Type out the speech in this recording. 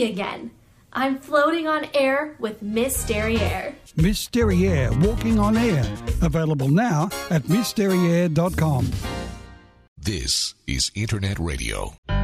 me again. I'm floating on air with Miss Derriere. Miss Derriere, Walking on Air. Available now at MissDerriere.com. This is Internet Radio.